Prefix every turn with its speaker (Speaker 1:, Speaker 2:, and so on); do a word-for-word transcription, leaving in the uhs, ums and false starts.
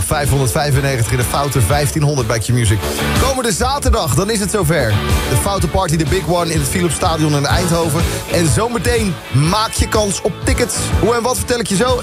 Speaker 1: op vijfhonderdvijfennegentig in de Foute vijftienhonderd bij Q-Music. Komende zaterdag, dan is het zover. De Foute Party, de Big One in het Philipsstadion in Eindhoven. En zometeen maak je kans op tickets. Hoe en wat vertel ik je zo.